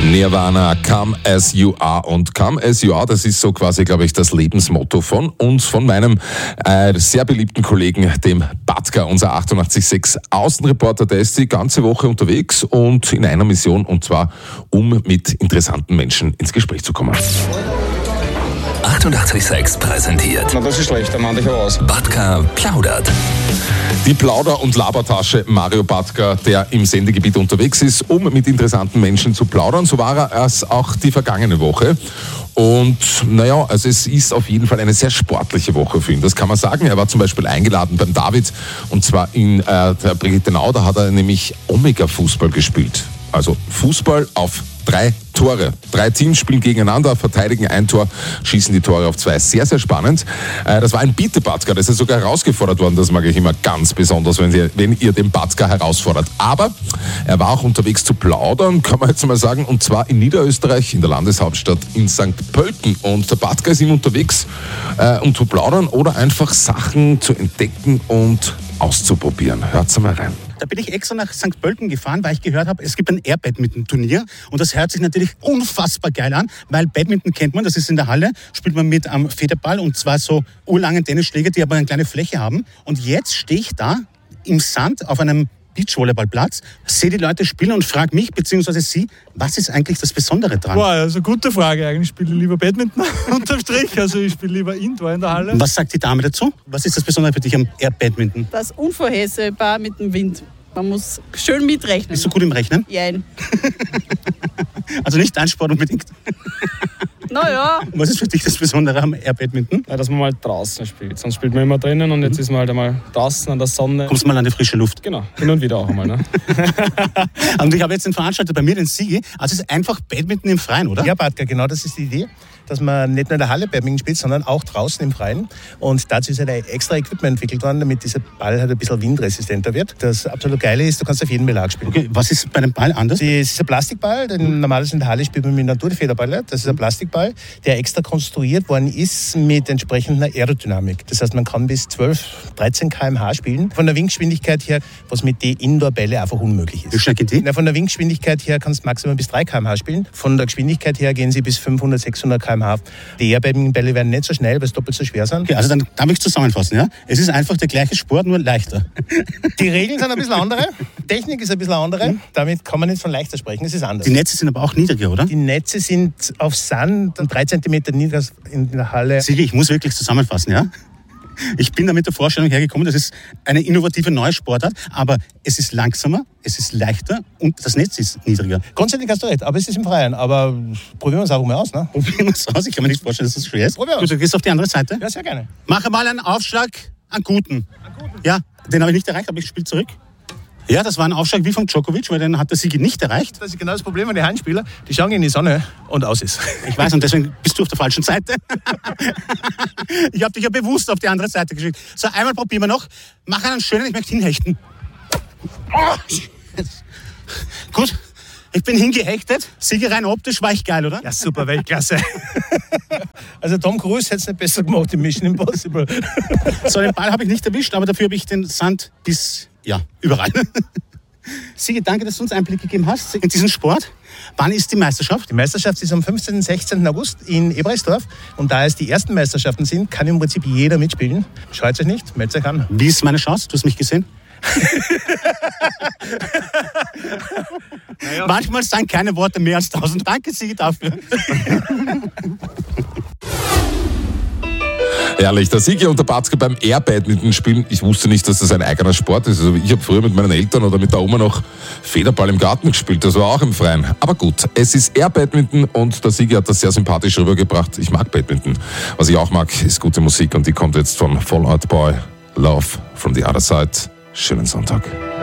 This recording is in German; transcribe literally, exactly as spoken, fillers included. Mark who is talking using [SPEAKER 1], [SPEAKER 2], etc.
[SPEAKER 1] Nirvana, Come As You Are. Und Come As You Are, das ist so quasi, glaube ich, das Lebensmotto von uns, von meinem äh, sehr beliebten Kollegen, dem Batka, unser achtundachtzig Komma sechs Außenreporter. Der ist die ganze Woche unterwegs und in einer Mission, und zwar, um mit interessanten Menschen ins Gespräch zu kommen.
[SPEAKER 2] achtundachtzig Komma sechs präsentiert.
[SPEAKER 3] Na, das ist schlecht, dann mach ich aber aus.
[SPEAKER 2] Batka plaudert.
[SPEAKER 1] Die Plauder- und Labertasche Mario Batka, der im Sendegebiet unterwegs ist, um mit interessanten Menschen zu plaudern. So war er es auch die vergangene Woche. Und naja, also es ist auf jeden Fall eine sehr sportliche Woche für ihn, das kann man sagen. Er war zum Beispiel eingeladen beim David, und zwar in äh, der Brigittenau, da hat er nämlich Omega-Fußball gespielt. Also Fußball auf drei Tore. Drei Teams spielen gegeneinander, verteidigen ein Tor, schießen die Tore auf zwei. Sehr, sehr spannend. Das war ein Biete-Batka, das ist sogar herausgefordert worden. Das mag ich immer ganz besonders, wenn ihr, wenn ihr den Batka herausfordert. Aber er war auch unterwegs zu plaudern, kann man jetzt mal sagen, und zwar in Niederösterreich, in der Landeshauptstadt in Sankt Pölten. Und der Batka ist ihm unterwegs, äh, um zu plaudern oder einfach Sachen zu entdecken und auszuprobieren. Hört's mal rein.
[SPEAKER 4] Da bin ich extra nach Sankt Pölten gefahren, weil ich gehört habe, es gibt ein Air-Badminton-Turnier. Und das hört sich natürlich unfassbar geil an, weil Badminton kennt man, das ist in der Halle, spielt man mit am Federball, und zwar so urlangen Tennisschläger, die aber eine kleine Fläche haben. Und jetzt stehe ich da im Sand auf einem Beachvolleyballplatz, sehe die Leute spielen und frage mich, beziehungsweise sie, was ist eigentlich das Besondere dran?
[SPEAKER 5] Boah, also gute Frage. Eigentlich spiele ich lieber Badminton unterm Strich. Also ich spiele lieber Indoor in der Halle.
[SPEAKER 4] Was sagt die Dame dazu? Was ist das Besondere für dich am Air-Badminton?
[SPEAKER 6] Das ist unvorhersehbar mit dem Wind. Man muss schön mitrechnen.
[SPEAKER 4] Bist du gut im Rechnen?
[SPEAKER 6] Jein.
[SPEAKER 4] Also nicht dein Sport unbedingt.
[SPEAKER 6] Naja.
[SPEAKER 4] Was ist für dich das Besondere am Air-Badminton?
[SPEAKER 3] Ja, dass man mal draußen spielt. Sonst spielt man immer drinnen und jetzt ist man halt einmal draußen an der Sonne.
[SPEAKER 4] Kommst du mal an die frische Luft?
[SPEAKER 3] Genau, hin und wieder auch einmal. Ne?
[SPEAKER 4] Und ich habe jetzt den Veranstalter bei mir, den Sigi. Also es ist einfach Badminton im Freien, oder?
[SPEAKER 7] Ja, Batka, genau das ist die Idee, dass man nicht nur in der Halle Badminton spielt, sondern auch draußen im Freien. Und dazu ist ein extra Equipment entwickelt worden, damit dieser Ball halt ein bisschen windresistenter wird. Das absolut Geile ist, du kannst auf jeden Belag spielen.
[SPEAKER 4] Okay, was ist bei dem Ball anders?
[SPEAKER 7] Es ist ein Plastikball, denn normalerweise in der Halle spielt man mit Naturfederball. Das ist ein Plastikball, der extra konstruiert worden ist mit entsprechender Aerodynamik. Das heißt, man kann bis zwölf, dreizehn Kilometer pro Stunde spielen. Von der Windgeschwindigkeit her, was mit den Indoor-Bälle einfach unmöglich ist.
[SPEAKER 4] Wie schnell geht die?
[SPEAKER 7] Na, von der Windgeschwindigkeit her kannst du maximal bis drei Kilometer pro Stunde spielen. Von der Geschwindigkeit her gehen sie bis fünfhundert, sechshundert Kilometer pro Stunde. Die Air-Badminton-Bälle werden nicht so schnell, weil sie doppelt so schwer sind.
[SPEAKER 4] Okay, also dann darf ich zusammenfassen, ja? Es ist einfach der gleiche Sport, nur leichter.
[SPEAKER 7] Die Regeln sind ein bisschen andere, Technik ist ein bisschen andere. Damit kann man nicht von leichter sprechen, es ist anders.
[SPEAKER 4] Die Netze sind aber auch niedriger, oder?
[SPEAKER 7] Die Netze sind auf Sand drei Zentimeter niedriger in der Halle.
[SPEAKER 4] Sigi, ich muss wirklich zusammenfassen, ja? Ich bin da mit der Vorstellung hergekommen, das ist eine innovative neue Sportart, aber es ist langsamer, es ist leichter und das Netz ist niedriger.
[SPEAKER 7] Grundsätzlich hast du recht, aber es ist im Freien. Aber probieren wir es auch mal aus, ne?
[SPEAKER 4] Probieren wir es aus, ich kann mir nicht vorstellen, dass das schwer ist.
[SPEAKER 7] Probieren wir
[SPEAKER 4] Gut, du gehst auf die andere Seite.
[SPEAKER 7] Ja, sehr gerne.
[SPEAKER 4] Mache mal einen Aufschlag an Guten. An Guten? Ja, den habe ich nicht erreicht, aber ich spiele zurück. Ja, das war ein Aufschlag wie von Djokovic, weil den hat der Sigi nicht erreicht.
[SPEAKER 7] Das ist genau das Problem an den Handspieler. Die schauen in die Sonne und aus ist.
[SPEAKER 4] Ich weiß, und deswegen bist du auf der falschen Seite. Ich habe dich ja bewusst auf die andere Seite geschickt. So, einmal probieren wir noch. Mach einen schönen, ich möchte hinhechten. Oh, gut, ich bin hingehechtet. Sigi, rein optisch war ich geil, oder?
[SPEAKER 7] Ja, super, Weltklasse. Also Tom Cruise hätte es nicht besser gemacht in Mission Impossible.
[SPEAKER 4] So, den Ball habe ich nicht erwischt, aber dafür habe ich den Sand bis, ja, überall. Sigi, danke, dass du uns Einblick gegeben hast in diesen Sport. Wann ist die Meisterschaft?
[SPEAKER 7] Die Meisterschaft ist am fünfzehnten und sechzehnten August in Ebersdorf. Und da es die ersten Meisterschaften sind, kann im Prinzip jeder mitspielen. Scheut euch nicht, meldet euch an.
[SPEAKER 4] Wie ist meine Chance? Du hast mich gesehen? Naja. Manchmal sagen keine Worte mehr als tausend. Danke, Sigi, dafür.
[SPEAKER 1] Ehrlich, der Sigi und der Batka beim Air-Badminton spielen. Ich wusste nicht, dass das ein eigener Sport ist. Also ich habe früher mit meinen Eltern oder mit der Oma noch Federball im Garten gespielt. Das war auch im Freien. Aber gut, es ist Air-Badminton und der Sigi hat das sehr sympathisch rübergebracht. Ich mag Badminton. Was ich auch mag, ist gute Musik und die kommt jetzt von Fall Out Boy. Love from the Other Side. Schönen Sonntag.